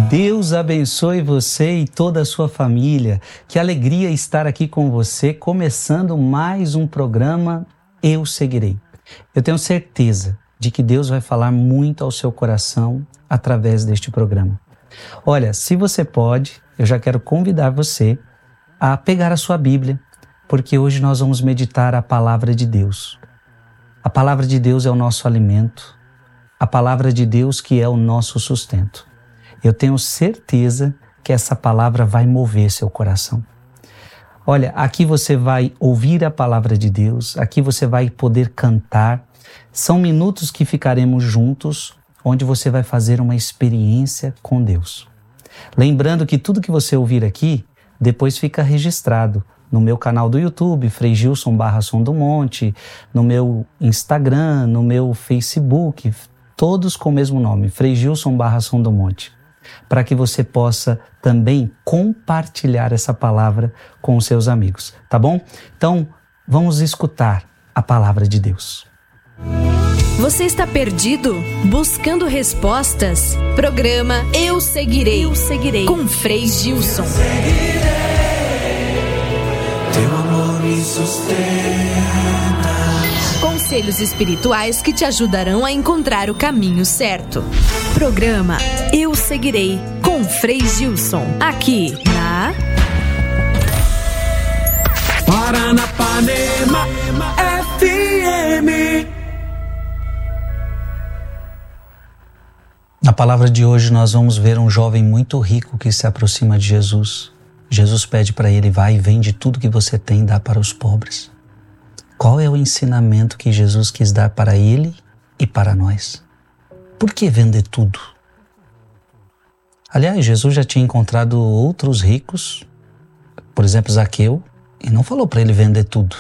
Deus abençoe você e toda a sua família. Que alegria estar aqui com você, começando mais um programa Eu Seguirei. Eu tenho certeza de que Deus vai falar muito ao seu coração através deste programa. Olha, se você pode, eu já quero convidar você a pegar a sua Bíblia, porque hoje nós vamos meditar a palavra de Deus. A palavra de Deus é o nosso alimento, a palavra de Deus que é o nosso sustento. Eu tenho certeza que essa palavra vai mover seu coração. Olha, aqui você vai ouvir a palavra de Deus, aqui você vai poder cantar. São minutos que ficaremos juntos, onde você vai fazer uma experiência com Deus. Lembrando que tudo que você ouvir aqui, depois fica registrado no meu canal do YouTube, Frei Gilson /Som do Monte, no meu Instagram, no meu Facebook, todos com o mesmo nome, Frei Gilson /Som do Monte, para que você possa também compartilhar essa palavra com os seus amigos, tá bom? Então, vamos escutar a palavra de Deus. Você está perdido? Buscando respostas? Programa Eu Seguirei. Eu Seguirei. Com Frei Gilson. Teu amor me sustenta. Conselhos espirituais que te ajudarão a encontrar o caminho certo. Programa Eu Seguirei. Com Frei Gilson. Aqui na Paranapanema FM. Na palavra de hoje nós vamos ver um jovem muito rico que se aproxima de Jesus. Jesus pede para ele: vai e vende tudo que você tem e dá para os pobres. Qual é o ensinamento que Jesus quis dar para ele e para nós? Por que vender tudo? Aliás, Jesus já tinha encontrado outros ricos, por exemplo, Zaqueu, e não falou para ele vender tudo.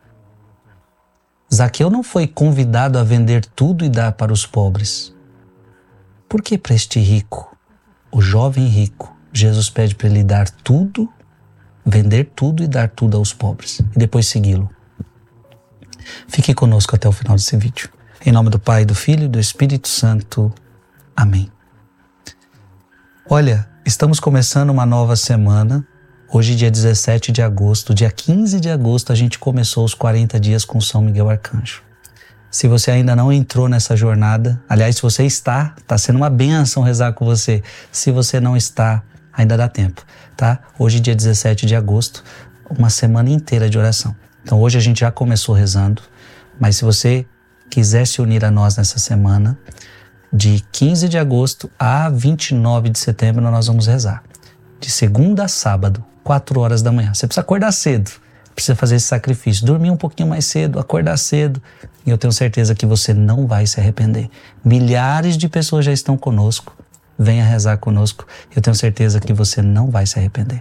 Zaqueu não foi convidado a vender tudo e dar para os pobres. Por que para este rico, o jovem rico, Jesus pede para ele dar tudo, vender tudo e dar tudo aos pobres e depois segui-lo? Fique conosco até o final desse vídeo. Em nome do Pai, do Filho e do Espírito Santo. Amém. Olha, estamos começando uma nova semana. Hoje, dia 17 de agosto, dia 15 de agosto, a gente começou os 40 dias com São Miguel Arcanjo. Se você ainda não entrou nessa jornada, aliás, se você está sendo uma bênção rezar com você. Se você não está, ainda dá tempo, tá? Hoje, dia 17 de agosto, uma semana inteira de oração. Então, hoje a gente já começou rezando, mas se você quiser se unir a nós nessa semana, de 15 de agosto a 29 de setembro, nós vamos rezar. De segunda a sábado, 4 horas da manhã. Você precisa acordar cedo, precisa fazer esse sacrifício. Dormir um pouquinho mais cedo, acordar cedo. E eu tenho certeza que você não vai se arrepender. Milhares de pessoas já estão conosco. Venha rezar conosco. Eu tenho certeza que você não vai se arrepender.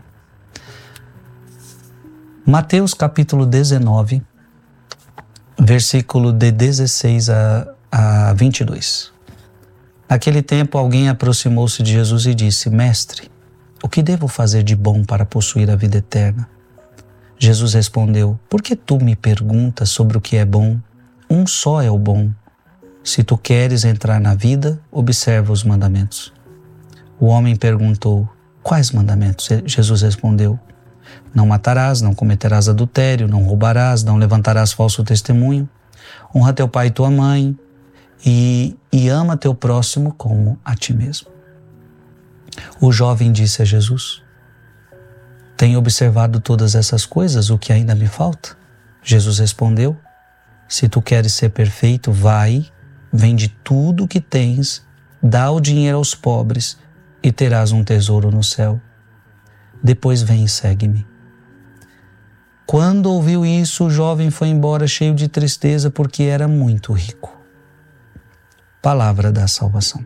Mateus capítulo 19, versículo de 16 a 22. Naquele tempo alguém aproximou-se de Jesus e disse: Mestre, o que devo fazer de bom para possuir a vida eterna? Jesus respondeu: Por que tu me perguntas sobre o que é bom? Um só é o bom. Se tu queres entrar na vida, observa os mandamentos. O homem perguntou: Quais mandamentos? Jesus respondeu: Não matarás, não cometerás adultério, não roubarás, não levantarás falso testemunho. Honra teu pai e tua mãe e ama teu próximo como a ti mesmo. O jovem disse a Jesus: Tenho observado todas essas coisas, o que ainda me falta? Jesus respondeu: Se tu queres ser perfeito, vai, vende tudo o que tens, dá o dinheiro aos pobres e terás um tesouro no céu. Depois vem e segue-me. Quando ouviu isso, o jovem foi embora cheio de tristeza porque era muito rico. Palavra da salvação.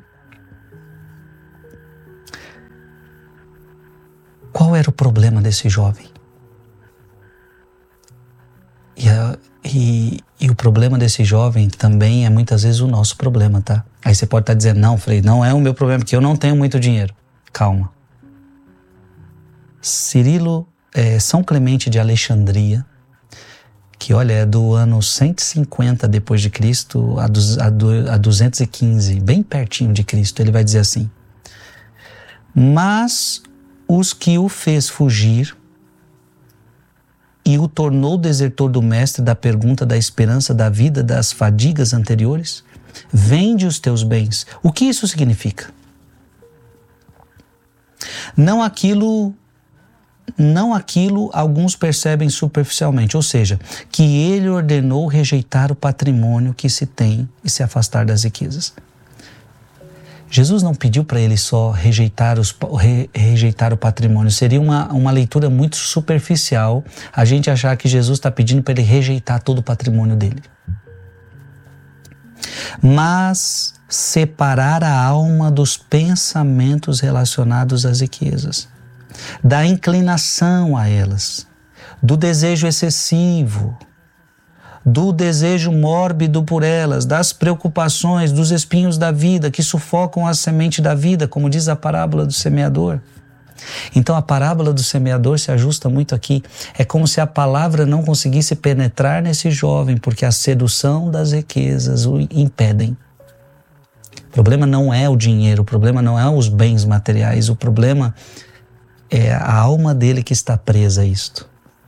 Qual era o problema desse jovem? E o problema desse jovem também é muitas vezes o nosso problema, tá? Aí você pode estar dizendo: não, Frei, não é o meu problema, porque eu não tenho muito dinheiro. Calma. São Clemente de Alexandria, que olha, é do ano 150 depois de Cristo a 215, bem pertinho de Cristo, ele vai dizer assim: Mas os que o fez fugir e o tornou desertor do mestre, da pergunta, da esperança, da vida, das fadigas anteriores, vende os teus bens. O que isso significa? Não aquilo alguns percebem superficialmente, ou seja, que ele ordenou rejeitar o patrimônio que se tem e se afastar das riquezas. Jesus não pediu para ele só rejeitar o patrimônio. Seria uma leitura muito superficial a gente achar que Jesus está pedindo para ele rejeitar todo o patrimônio dele. Mas separar a alma dos pensamentos relacionados às riquezas, da inclinação a elas, do desejo excessivo, do desejo mórbido por elas, das preocupações, dos espinhos da vida que sufocam a semente da vida, como diz a parábola do semeador. Então a parábola do semeador se ajusta muito aqui. É como se a palavra não conseguisse penetrar nesse jovem, porque a sedução das riquezas o impedem. O problema não é o dinheiro, o problema não é os bens materiais, o problema é a alma dele que está presa a isto.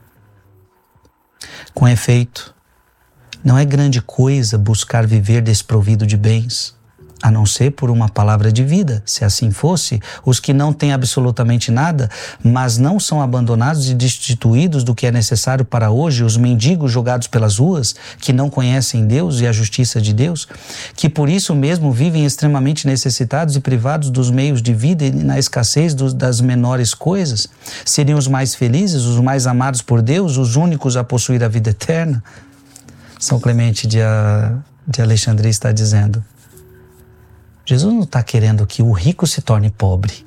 Com efeito, não é grande coisa buscar viver desprovido de bens, a não ser por uma palavra de vida. Se assim fosse, os que não têm absolutamente nada, mas não são abandonados e destituídos do que é necessário para hoje, os mendigos jogados pelas ruas, que não conhecem Deus e a justiça de Deus, que por isso mesmo vivem extremamente necessitados e privados dos meios de vida e na escassez das menores coisas, seriam os mais felizes, os mais amados por Deus, os únicos a possuir a vida eterna? São Clemente de Alexandria está dizendo: Jesus não está querendo que o rico se torne pobre,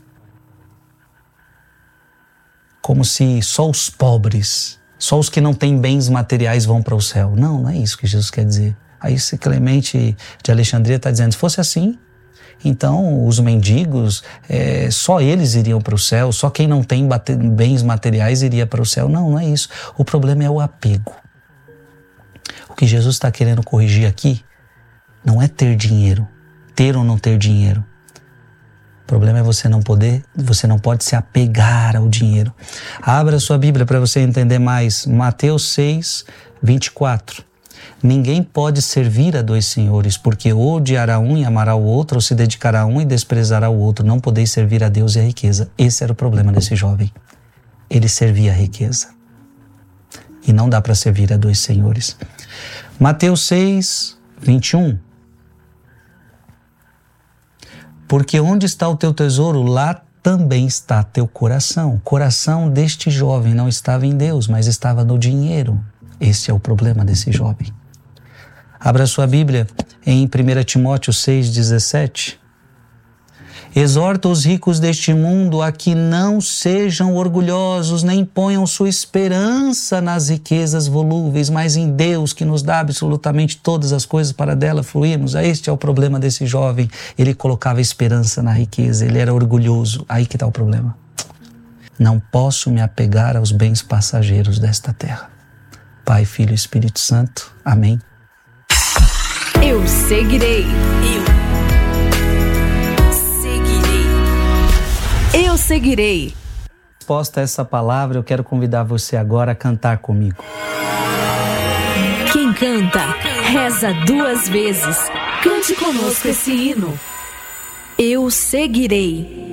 como se só os pobres, só os que não têm bens materiais vão para o céu. Não, não é isso que Jesus quer dizer. Aí Clemente de Alexandria está dizendo: se fosse assim, então os mendigos, só eles iriam para o céu, só quem não tem bens materiais iria para o céu. Não, não é isso. O problema é o apego. O que Jesus está querendo corrigir aqui não é ter dinheiro, ter ou não ter dinheiro. O problema é você não pode se apegar ao dinheiro. Abra sua Bíblia para você entender mais. Mateus 6, 24. Ninguém pode servir a dois senhores, porque ou odiará um e amará o outro, ou se dedicará a um e desprezará o outro. Não podeis servir a Deus e a riqueza. Esse era o problema desse jovem. Ele servia a riqueza. E não dá para servir a dois senhores. Mateus 6, 21. Porque onde está o teu tesouro, lá também está teu coração. O coração deste jovem não estava em Deus, mas estava no dinheiro. Esse é o problema desse jovem. Abra sua Bíblia em 1 Timóteo 6, 17. Exorta os ricos deste mundo a que não sejam orgulhosos, nem ponham sua esperança nas riquezas volúveis, mas em Deus, que nos dá absolutamente todas as coisas para dela fluirmos. Este é o problema desse jovem. Ele colocava esperança na riqueza, ele era orgulhoso. Aí que está o problema. Não posso me apegar aos bens passageiros desta terra. Pai, Filho e Espírito Santo. Amém. Eu seguirei. Eu seguirei. Posta essa palavra, eu quero convidar você agora a cantar comigo. Quem canta, reza 2 vezes. Cante conosco esse hino. Eu seguirei.